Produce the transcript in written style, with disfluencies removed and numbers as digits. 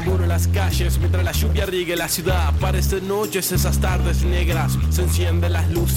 Uno en las calles mientras la lluvia riegue la ciudad. Parecen noches esas tardes negras, se encienden las luces.